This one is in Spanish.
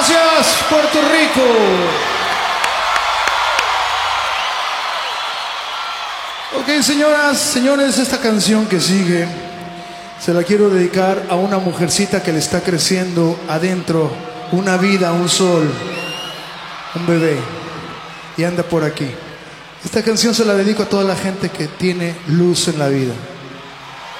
Gracias, Puerto Rico. Ok, señoras, señores, esta canción que sigue se la quiero dedicar a una mujercita que le está creciendo adentro una vida, un sol, un bebé, y anda por aquí. Esta canción se la dedico a toda la gente que tiene luz en la vida.